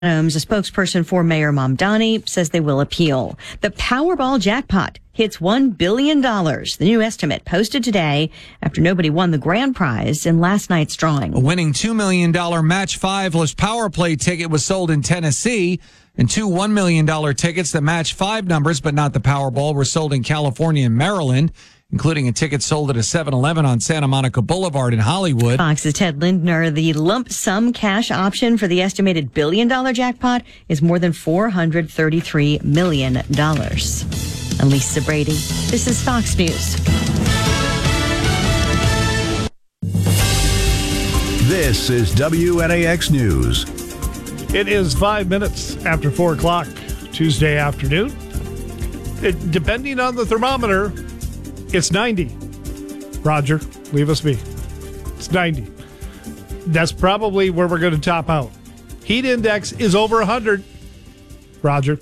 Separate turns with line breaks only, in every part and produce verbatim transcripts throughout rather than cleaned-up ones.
Adams, a spokesperson for Mayor Mamdani, says they will appeal. The Powerball jackpot hits one billion dollars. The new estimate posted today after nobody won the grand prize in last night's drawing.
A winning two million dollars match five-less power play ticket was sold in Tennessee, and two one million dollars tickets that match five numbers but not the Powerball were sold in California and Maryland, including a ticket sold at a seven eleven on Santa Monica Boulevard in Hollywood.
Fox's Ted Lindner, the lump sum cash option for the estimated billion-dollar jackpot is more than four hundred thirty-three million dollars. I'm Lisa Brady. This is Fox News.
This is W N A X News.
It is five minutes after four o'clock Tuesday afternoon. It, depending on the thermometer, it's ninety. Roger, leave us be. It's ninety. That's probably where we're going to top out. Heat index is over one hundred. Roger.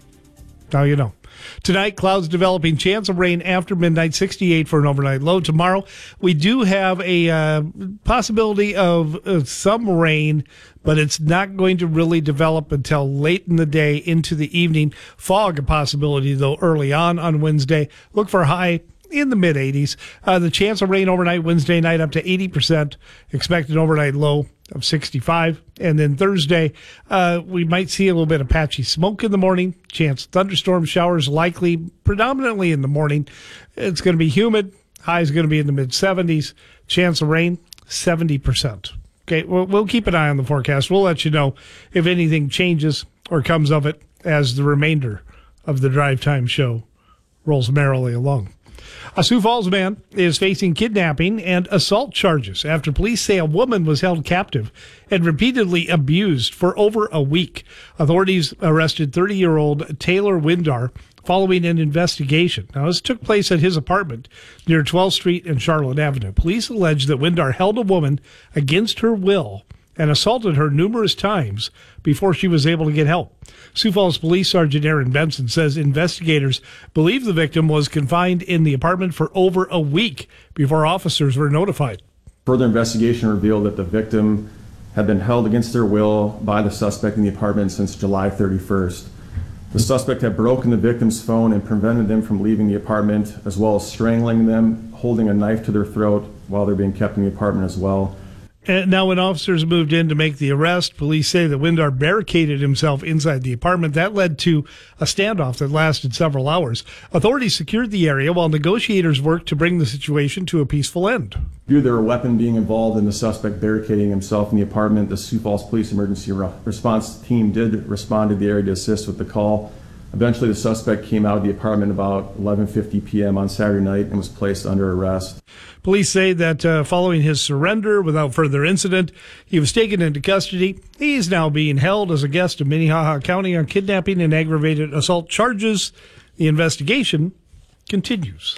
Now you know. Tonight, clouds developing, chance of rain after midnight, sixty-eight for an overnight low. Tomorrow, we do have a uh, possibility of uh, some rain, but it's not going to really develop until late in the day into the evening. Fog a possibility, though, early on on Wednesday. Look for high in the mid eighties. Uh, the chance of rain overnight Wednesday night up to eighty percent. Expected overnight low of sixty-five. And then Thursday, uh, we might see a little bit of patchy smoke in the morning. Chance of thunderstorm showers likely predominantly in the morning. It's going to be humid. High is going to be in the mid seventies. Chance of rain, seventy percent. Okay, we'll, we'll keep an eye on the forecast. We'll let you know if anything changes or comes of it as the remainder of the Drive Time show rolls merrily along. A Sioux Falls man is facing kidnapping and assault charges after police say a woman was held captive and repeatedly abused for over a week. Authorities arrested thirty-year-old Taylor Windar following an investigation. Now, this took place at his apartment near twelfth Street and Charlotte Avenue. Police allege that Windar held a woman against her will and assaulted her numerous times before she was able to get help. Sioux Falls Police Sergeant Aaron Benson says investigators believe the victim was confined in the apartment for over a week before officers were notified.
Further investigation revealed that the victim had been held against their will by the suspect in the apartment since July thirty-first. The suspect had broken the victim's phone and prevented them from leaving the apartment, as well as strangling them, holding a knife to their throat while they're being kept in the apartment as well.
And now, when officers moved in to make the arrest, police say that Windar barricaded himself inside the apartment. That led to a standoff that lasted several hours. Authorities secured the area while negotiators worked to bring the situation to a peaceful end.
Due to their weapon being involved in the suspect barricading himself in the apartment, the Sioux Falls Police Emergency Response Team did respond to the area to assist with the call. Eventually, the suspect came out of the apartment about eleven fifty p.m. on Saturday night and was placed under arrest.
Police say that uh, following his surrender without further incident, he was taken into custody. He's now being held as a guest of Minnehaha County on kidnapping and aggravated assault charges. The investigation continues.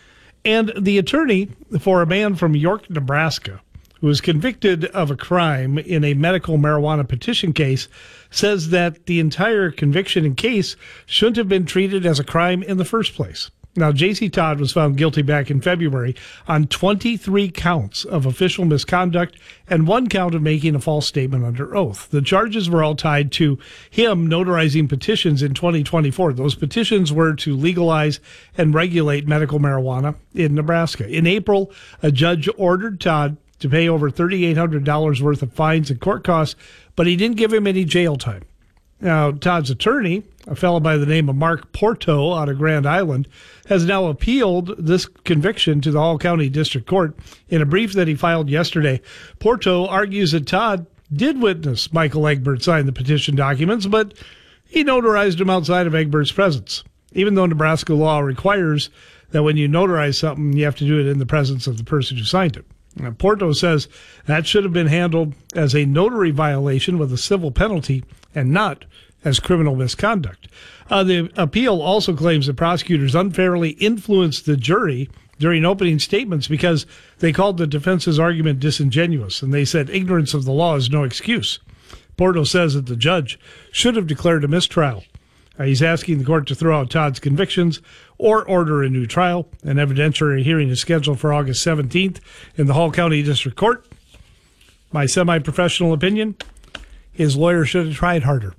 And the attorney for a man from York, Nebraska, who was convicted of a crime in a medical marijuana petition case, says that the entire conviction and case shouldn't have been treated as a crime in the first place. Now, J C Todd was found guilty back in February on twenty-three counts of official misconduct and one count of making a false statement under oath. The charges were all tied to him notarizing petitions in twenty twenty-four. Those petitions were to legalize and regulate medical marijuana in Nebraska. In April, a judge ordered Todd to pay over three thousand eight hundred dollars worth of fines and court costs, but he didn't give him any jail time. Now, Todd's attorney, a fellow by the name of Mark Porto out of Grand Island, has now appealed this conviction to the Hall County District Court. In a brief that he filed yesterday, Porto argues that Todd did witness Michael Egbert sign the petition documents, but he notarized them outside of Egbert's presence, even though Nebraska law requires that when you notarize something, you have to do it in the presence of the person who signed it. Now, Porto says that should have been handled as a notary violation with a civil penalty and not as criminal misconduct. Uh, the appeal also claims that prosecutors unfairly influenced the jury during opening statements because they called the defense's argument disingenuous, and they said ignorance of the law is no excuse. Porto says that the judge should have declared a mistrial. Uh, he's asking the court to throw out Todd's convictions or order a new trial. An evidentiary hearing is scheduled for August seventeenth in the Hall County District Court. My semi-professional opinion, his lawyer should have tried harder.